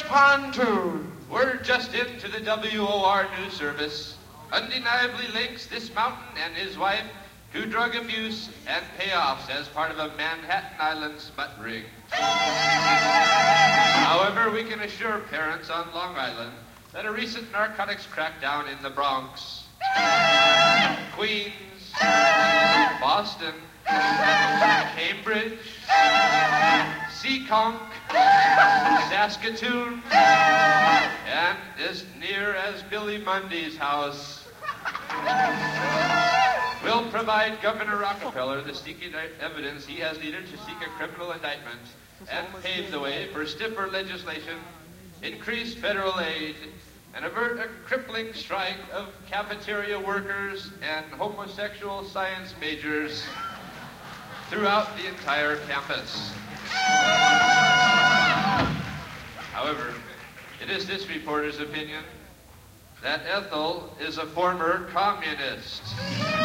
pontoon. Word just into the WOR news service undeniably links this mountain and his wife to drug abuse and payoffs as part of a Manhattan Island smut ring. However, we can assure parents on Long Island that a recent narcotics crackdown in the Bronx, Queens, Boston, Cambridge, Seekonk, Saskatoon, and as near as Billy Mundy's house will provide Governor Rockefeller the sneaky evidence he has needed to seek a criminal indictment and pave the way for stiffer legislation, increased federal aid, and avert a crippling strike of cafeteria workers and homosexual science majors throughout the entire campus. However, it is this reporter's opinion that Ethel is a former communist.